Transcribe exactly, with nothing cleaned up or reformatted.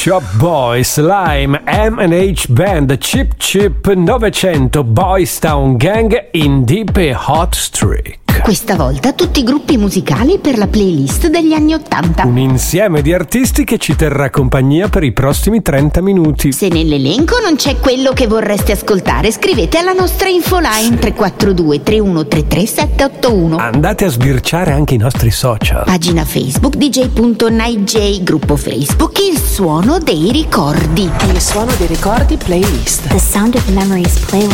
Shop Boys, Slime, M and H Band, Chip Chip novecento, Boys Town Gang in Deep e Hot Streak. Questa volta tutti i gruppi musicali per la playlist degli anni ottanta. Un insieme di artisti che ci terrà compagnia per i prossimi trenta minuti. Se nell'elenco non c'è quello che vorreste ascoltare, scrivete alla nostra infoline tre quattro due tre uno tre tre sette otto uno. Andate a sbirciare anche i nostri social. Pagina Facebook d j punto night j, gruppo Facebook Il Suono dei Ricordi. Il Suono dei Ricordi playlist. The Sound of Memories playlist.